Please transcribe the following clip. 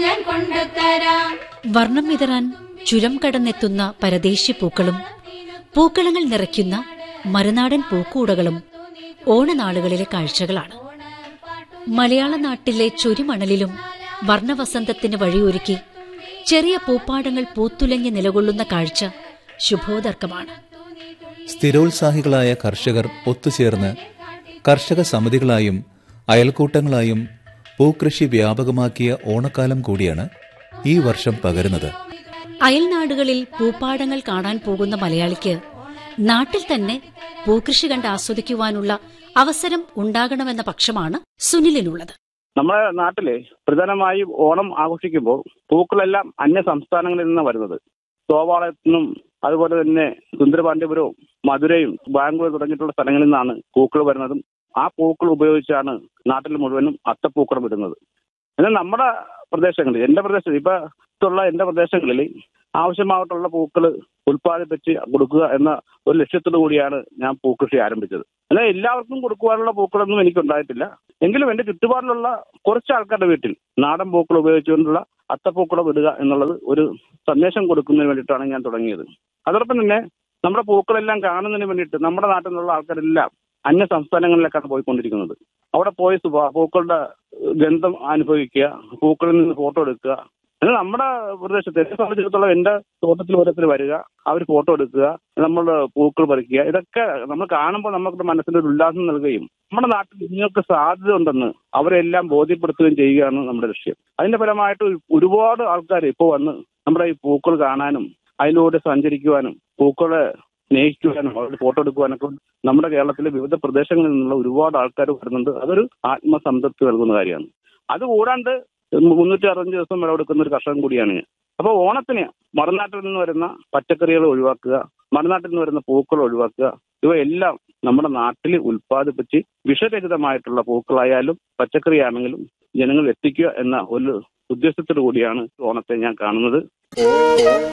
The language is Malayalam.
വർണ്ണം വിതറാൻ ചുരം കടന്നെത്തുന്ന പരദേശി പൂക്കളും പൂക്കളങ്ങൾ നിറയ്ക്കുന്ന മറുനാടൻ പൂക്കൂടകളും ഓണനാളുകളിലെ കാഴ്ചകളാണ്. മലയാള നാട്ടിലെ ചുരിമണലിലും വർണ്ണവസന്തത്തിന് വഴിയൊരുക്കി ചെറിയ പൂപ്പാടങ്ങൾ പൂത്തുലഞ്ഞ് നിലകൊള്ളുന്ന കാഴ്ച ശുഭോദർക്കമാണ്. സ്ഥിരോത്സാഹികളായ കർഷകർ ഒത്തുചേർന്ന് കർഷക സമിതികളായും അയൽക്കൂട്ടങ്ങളായും പൂക്കൃഷി വ്യാപകമാക്കിയ ഓണക്കാലം കൂടിയാണ് ഈ വർഷം പകരുന്നത്. അയൽനാടുകളിൽ പൂപ്പാടങ്ങൾ കാണാൻ പോകുന്ന മലയാളിക്ക് നാട്ടിൽ തന്നെ പൂക്കൃഷി കണ്ട് ആസ്വദിക്കുവാനുള്ള അവസരം ഉണ്ടാകണമെന്ന പക്ഷമാണ് സുനിലിനുള്ളത്. നമ്മുടെ നാട്ടിലെ പ്രധാനമായും ഓണം ആഘോഷിക്കുമ്പോൾ പൂക്കളെല്ലാം അന്യ സംസ്ഥാനങ്ങളിൽ നിന്നാണ് വരുന്നത്. ഗോവാളത്തു നിന്നും അതുപോലെ തന്നെ സുന്ദരപാണ്ഡ്യപുരവും മധുരയും ബാംഗ്ലൂർ തുടങ്ങിയിട്ടുള്ള സ്ഥലങ്ങളിൽ നിന്നാണ് പൂക്കൾ വരുന്നതും ആ പൂക്കൾ ഉപയോഗിച്ചാണ് നാട്ടിൽ മുഴുവനും അത്തപ്പൂക്കളം ഇടുന്നത്. എന്നാൽ നമ്മുടെ പ്രദേശങ്ങളിൽ, എന്റെ പ്രദേശങ്ങളിൽ ആവശ്യമായിട്ടുള്ള പൂക്കൾ ഉൽപ്പാദിപ്പിച്ച് കൊടുക്കുക എന്ന ഒരു ലക്ഷ്യത്തോടു കൂടിയാണ് ഞാൻ പൂക്കൃഷി ആരംഭിച്ചത്. എന്നാൽ എല്ലാവർക്കും കൊടുക്കുവാനുള്ള പൂക്കളൊന്നും എനിക്കുണ്ടായിട്ടില്ല. എങ്കിലും എന്റെ ചുറ്റുപാടിലുള്ള കുറച്ച് ആൾക്കാരുടെ വീട്ടിൽ നാടൻ പൂക്കൾ ഉപയോഗിച്ചുകൊണ്ടുള്ള അത്തപ്പൂക്കളം ഇടുക എന്നുള്ളത് ഒരു സന്ദേശം കൊടുക്കുന്നതിന് വേണ്ടിയിട്ടാണ് ഞാൻ തുടങ്ങിയത്. അതോടൊപ്പം തന്നെ നമ്മുടെ പൂക്കളെല്ലാം കാണുന്നതിന് വേണ്ടിയിട്ട് നമ്മുടെ നാട്ടിൽ നിന്നുള്ള ആൾക്കാരെല്ലാം അന്യ സംസ്ഥാനങ്ങളിലേക്കാണ് പോയിക്കൊണ്ടിരിക്കുന്നത്. അവിടെ പോയി പൂക്കളുടെ ഗന്ധം അനുഭവിക്കുക, പൂക്കളിൽ നിന്ന് ഫോട്ടോ എടുക്കുക. എന്നാൽ നമ്മുടെ പ്രദേശത്ത് എന്നെ സംബന്ധിച്ചിടത്തോളം എന്റെ തോട്ടത്തിൽ ഓരോരുത്തർ വരിക, അവർ ഫോട്ടോ എടുക്കുക, നമ്മൾ പൂക്കൾ പറിക്കുക. ഇതൊക്കെ നമ്മൾ കാണുമ്പോൾ നമുക്ക് മനസ്സിന്റെ ഒരു ഉല്ലാസം നൽകുകയും നമ്മുടെ നാട്ടിൽ നിങ്ങൾക്ക് സാധ്യത ഉണ്ടെന്ന് അവരെല്ലാം ബോധ്യപ്പെടുത്തുകയും ചെയ്യുകയാണ് നമ്മുടെ ലക്ഷ്യം. അതിന്റെ ഫലമായിട്ട് ഒരുപാട് ആൾക്കാർ ഇപ്പോൾ വന്ന് നമ്മുടെ ഈ പൂക്കൾ കാണാനും അതിലൂടെ സഞ്ചരിക്കുവാനും പൂക്കളെ സ്നേഹിക്കുവാനും അവരുടെ ഫോട്ടോ എടുക്കുവാനൊക്കെ നമ്മുടെ കേരളത്തിലെ വിവിധ പ്രദേശങ്ങളിൽ നിന്നുള്ള ഒരുപാട് ആൾക്കാർ വരുന്നുണ്ട്. അതൊരു ആത്മസംതൃപ്തി നൽകുന്ന കാര്യമാണ്. അതുകൂടാണ്ട് 365 ദിവസം വിളവെടുക്കുന്ന ഒരു കർഷകൻ കൂടിയാണ് ഞാൻ. അപ്പോൾ ഓണത്തിന് മറുനാട്ടിൽ നിന്ന് വരുന്ന പച്ചക്കറികൾ ഒഴിവാക്കുക, മറുനാട്ടിൽ നിന്ന് വരുന്ന പൂക്കൾ ഒഴിവാക്കുക, ഇവയെല്ലാം നമ്മുടെ നാട്ടിൽ ഉൽപ്പാദിപ്പിച്ച് വിഷരഹിതമായിട്ടുള്ള പൂക്കളായാലും പച്ചക്കറിയാണെങ്കിലും ജനങ്ങൾ എത്തിക്കുക എന്ന ഒരു ഉദ്ദേശത്തോടു കൂടിയാണ് ഓണത്തെ ഞാൻ കാണുന്നത്.